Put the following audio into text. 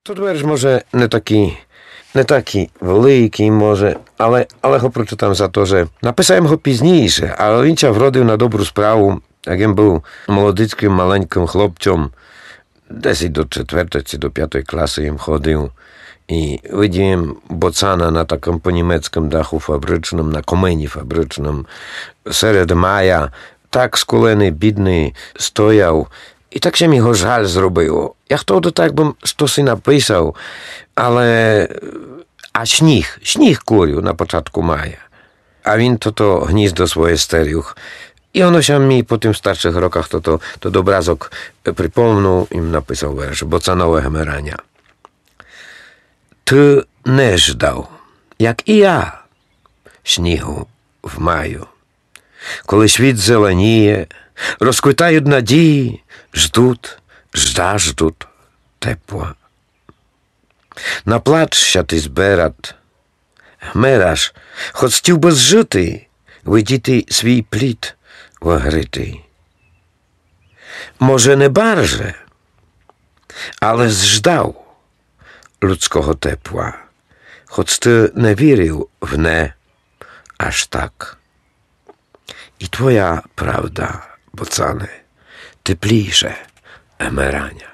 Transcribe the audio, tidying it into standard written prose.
Тут вірш, може, не такий великий, може, але його прочитам за те, що написав його пізніше, але він ся вродив на добру справу, як він був молодицьким маленьким хлопцем, десь до 4 чи до 5 класи їм ходив, і видів боцана на такому по-німецькому даху фабричному, на комені фабричному, серед мая, так скулений, бідний, стояв, і так się mi go żal zrobiło. Ja wtedy tak bym stosy napisał, ale... A śnieg kurił na początku maja. A він to gniezdo swoje sterił. I ono się mi po tym starszych rokach to obrazok przypomniał i napisał wiersz Bocanowe Hemerania. Ty nie żdał, jak i ja, śniegu w maju. Коли світ зеленіє, розквітають надії, ждуть тепла. Наплачся ти зберат, гмераш, хоч стів би зжити, видіти свій плід вогритий. Може, не барже, але зждав людського тепла, хоч ти не вірив в не аж так. I twoja prawda, bocane, teplejsze emerania.